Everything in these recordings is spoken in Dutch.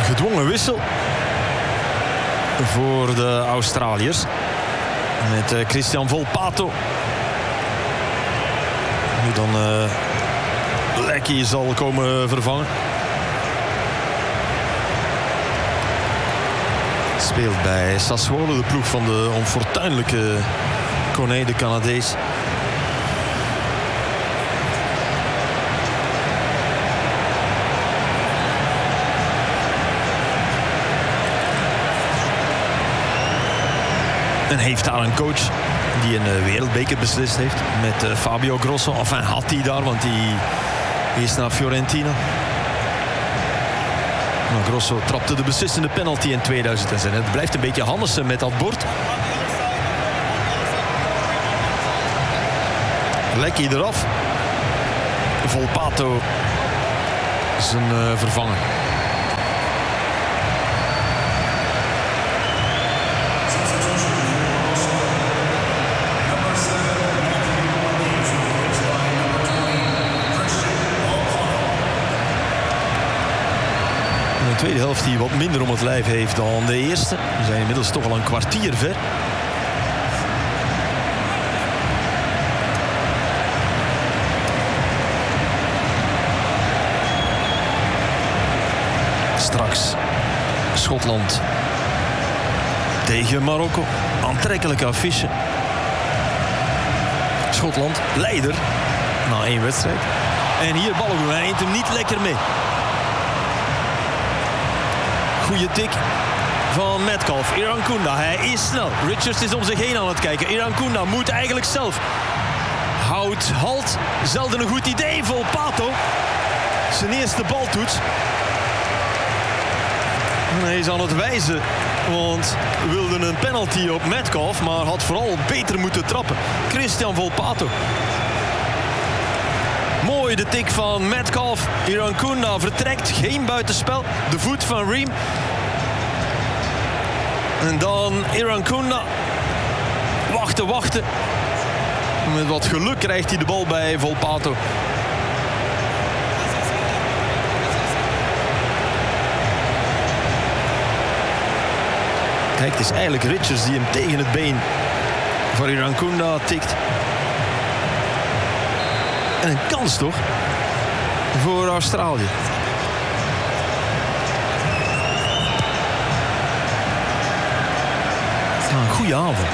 gedwongen wissel voor de Australiërs. Met Christian Volpato. Nu dan Lecky zal komen vervangen. Speelt bij Sassuolo, de ploeg van de onfortuinlijke Koné, de Canadees. En heeft daar een coach die een wereldbeker beslist heeft met Fabio Grosso. Enfin, had hij daar, want die is naar Fiorentina. Maar Grosso trapte de beslissende penalty in 2006. Het blijft een beetje Hannessen met dat bord. Lecky eraf. Volpato zijn vervanger. De tweede helft die wat minder om het lijf heeft dan de eerste. We zijn inmiddels toch al een kwartier ver. Straks Schotland tegen Marokko. Aantrekkelijke affiche. Schotland leider na 1 wedstrijd. En hier Balogun, hij neemt hem niet lekker mee. Goeie tik van Metcalf. Irankunda, hij is snel. Richards is om zich heen aan het kijken. Irankunda moet eigenlijk zelf. Houdt halt. Zelden een goed idee. Volpato. Zijn eerste baltoets. En hij is aan het wijzen. Want we wilden een penalty op Metcalf. Maar had vooral beter moeten trappen. Christian Volpato. Mooi de tik van Metcalf. Irankunda vertrekt. Geen buitenspel. De voet van Ream. En dan Irankunda. Wachten. Met wat geluk krijgt hij de bal bij Volpato. Kijk, het is eigenlijk Richards die hem tegen het been van Irankunda tikt. En een kans toch? Voor Australië. Nou, een goede avond.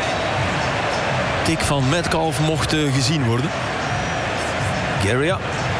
Tik van Metcalf mocht gezien worden. Guerra.